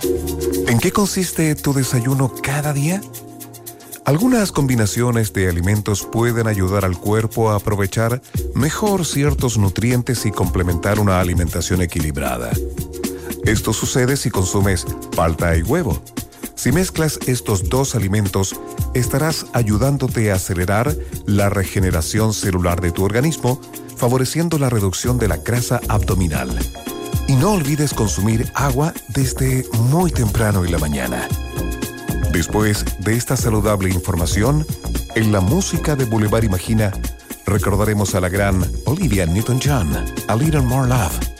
¿En qué consiste tu desayuno cada día? Algunas combinaciones de alimentos pueden ayudar al cuerpo a aprovechar mejor ciertos nutrientes y complementar una alimentación equilibrada. Esto sucede si consumes palta y huevo. Si mezclas estos dos alimentos, estarás ayudándote a acelerar la regeneración celular de tu organismo, favoreciendo la reducción de la grasa abdominal. Y no olvides consumir agua desde muy temprano en la mañana. Después de esta saludable información, en la música de Boulevard Imagina, recordaremos a la gran Olivia Newton-John, A Little More Love.